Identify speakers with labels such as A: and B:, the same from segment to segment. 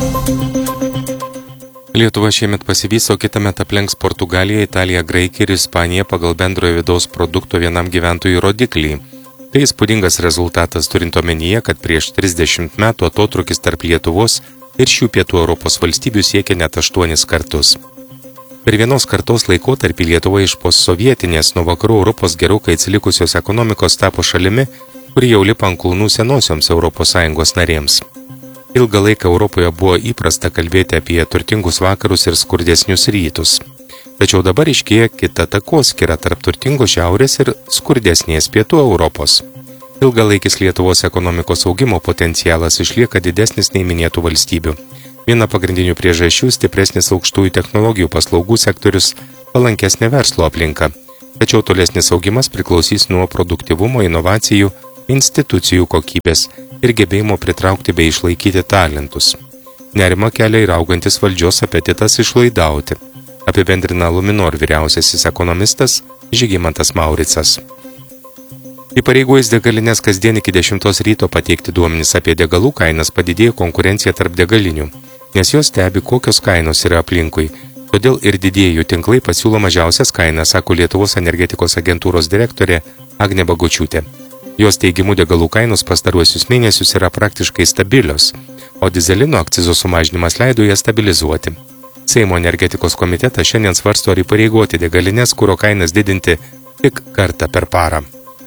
A: Lietuva šiemet pasivys, o kitąmet aplenks Portugaliją, Italiją, Graikiją ir Ispaniją pagal bendrojo vidaus produkto vienam gyventojui rodiklį. Tai įspūdingas rezultatas turint omenyje, kad prieš 30 metų atotrūkis tarp Lietuvos ir šių pietų Europos valstybių siekia net 8 kartus. Per vienos kartos laikotarpį Lietuva iš postsovietinės nuo vakarų Europos gerokai atsilikusios ekonomikos tapo šalimi, kuri jau lipa ant kulnų senosioms ES narėms. Ilgą laiką Europoje buvo įprasta kalbėti apie turtingus vakarus ir skurdesnius rytus. Tačiau dabar iškėja kita takoskyra tarp turtingos šiaurės ir skurdesnės pietų Europos. Ilgalaikis Lietuvos ekonomikos augimo potencialas išlieka didesnis nei minėtų valstybių. Viena pagrindinių priežasčių – stipresnis aukštųjų technologijų paslaugų sektorius, palankesnė verslo aplinka. Tačiau tolesnis augimas priklausys nuo produktyvumo, inovacijų, institucijų kokybės ir gebėjimo pritraukti bei išlaikyti talentus. Nerima kelia ir augantis valdžios apetitas išlaidauti, apibendrina Luminor vyriausiasis ekonomistas Žygimantas Mauricas. Įpareigojus degalinės kasdien iki 10 ryto pateikti duomenis apie degalų kainas padidėjo konkurencija tarp degalinių, nes jos stebi, kokios kainos yra aplinkui. Todėl ir didieji tinklai pasiūlo mažiausias kainas, sako Lietuvos energetikos agentūros direktorė Agnė Bagočiūtė. Jos teigimu degalų kainos pastaruosius mėnesius yra praktiškai stabilios, o dizelino akcizo sumažinimas leido jas stabilizuoti. Seimo energetikos komitetas šiandien svarsto ar įpareigoti degalinės kuro kainas didinti tik kartą per parą.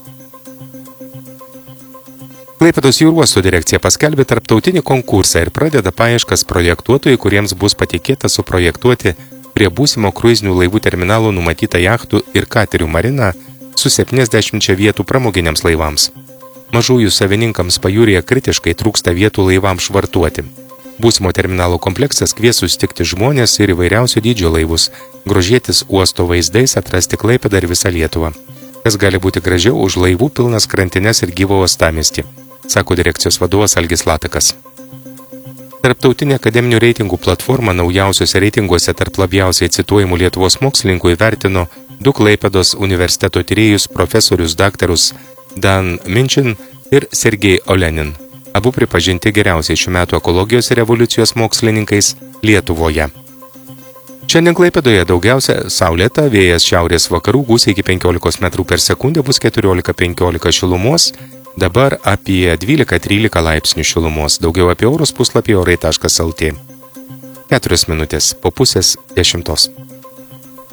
A: Klaipėdos jūrų uosto direkcija paskelbė tarptautinį konkursą ir pradeda paieškas projektuotojų, kuriems bus patikėta suprojektuoti prie būsimo kruizinių laivų terminalo numatytą jachtų ir katerių mariną su 70 vietų pramoginiams laivams. Mažųjų savininkams pajūryje kritiškai trūksta vietų laivams švartuoti. Būsimo terminalo kompleksas kvies susitikti žmonės ir įvairiausio dydžio laivus, grožėtis uosto vaizdais, atrasti Klaipėdą ir visą Lietuvą. Kas gali būti gražiau už laivų pilnas krantines ir gyvą uostamiestį, sako direkcijos vadovas Algis Latakas. Tarptautinė akademinių reitingų platforma naujausiuose reitinguose tarp labiausiai cituojamų Lietuvos mokslininkų įvertino 2 Klaipėdos universiteto tyrėjus profesorius daktarus Dan Minchin ir Sergej Olenin. Abu pripažinti geriausiai šių metų ekologijos ir revoliucijos mokslininkais Lietuvoje. Šiandien Klaipėdoje daugiausia saulėta, vėjas šiaurės vakarų gūsiai iki 15 metrų per sekundę, bus 14-15 šilumos, dabar apie 12-13 laipsnių šilumos. Daugiau apie orus puslapį orai.lt. 4 minutės po 9:30.